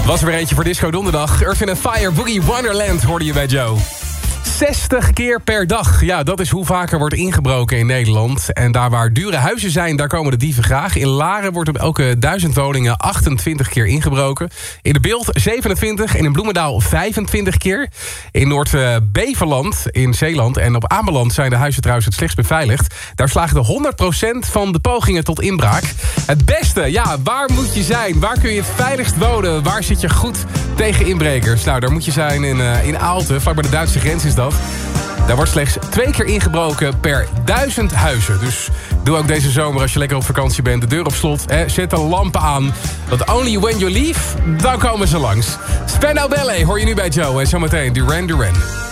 Was er weer eentje voor Disco Donderdag. Earth, Wind & Fire, Boogie Wonderland hoorde je bij Joe. 60 keer per dag. Ja, dat is hoe vaker wordt ingebroken in Nederland. En daar waar dure huizen zijn, daar komen de dieven graag. In Laren wordt op elke 1000 woningen 28 keer ingebroken. In de Beeld 27 en in Bloemendaal 25 keer. In Noord-Beverland, in Zeeland en op Ameland zijn de huizen trouwens het slechtst beveiligd. Daar slaagde 100% van de pogingen tot inbraak. Het beste, ja, waar moet je zijn? Waar kun je het veiligst wonen? Waar zit je goed tegen inbrekers? Nou, daar moet je zijn in Aalten, vlak bij de Duitse grens is dat. Daar wordt slechts 2 keer ingebroken per 1000 huizen. Dus doe ook deze zomer als je lekker op vakantie bent. De deur op slot, zet de lampen aan. Want only when you leave, dan komen ze langs. Spandau Ballet hoor je nu bij Joe. En zometeen Duran Duran.